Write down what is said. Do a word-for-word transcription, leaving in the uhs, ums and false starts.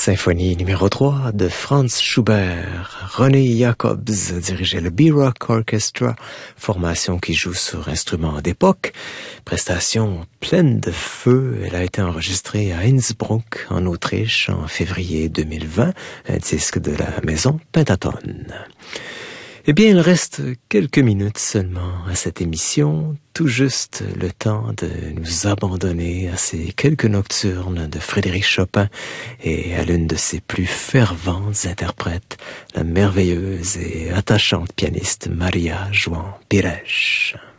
Symphonie numéro trois de Franz Schubert. René Jacobs dirigeait le B-Rock Orchestra, formation qui joue sur instruments d'époque. Prestation pleine de feu, elle a été enregistrée à Innsbruck, en Autriche, en février deux mille vingt, un disque de la maison Pentaton. Eh bien, il reste quelques minutes seulement à cette émission, tout juste le temps de nous abandonner à ces quelques nocturnes de Frédéric Chopin et à l'une de ses plus ferventes interprètes, la merveilleuse et attachante pianiste Maria João Pires.